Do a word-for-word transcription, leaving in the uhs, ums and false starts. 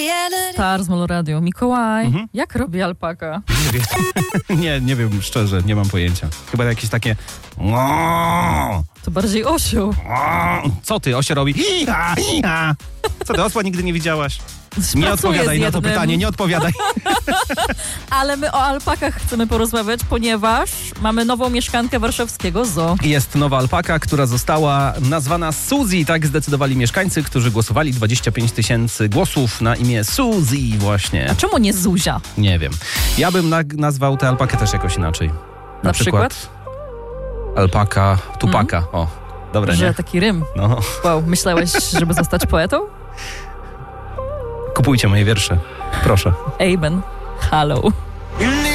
Star z Molo Radio. Mikołaj, Mhm. jak robi alpaka? Nie wiem. nie, nie wiem, szczerze, nie mam pojęcia. Chyba jakieś takie... To bardziej osioł. Co ty, Osia robi? Iha, iha. Co ty, osła nigdy nie widziałaś? Nie Pracuję odpowiadaj z na to jednym. pytanie, nie odpowiadaj. Ale my o alpakach chcemy porozmawiać, ponieważ mamy nową mieszkankę warszawskiego zoo. Jest nowa alpaka, która została nazwana Suzy. Tak zdecydowali mieszkańcy, którzy głosowali. dwadzieścia pięć tysięcy głosów na imię Suzy właśnie. A czemu nie Zuzia? Nie wiem. Ja bym na- nazwał tę alpakę też jakoś inaczej. Na, Na przykład? Alpaka Tupaka. Mm. O, dobre, Że nie? taki rym. No. Wow, myślałeś, żeby zostać poetą? Kupujcie moje wiersze. Proszę. Amen. Hello.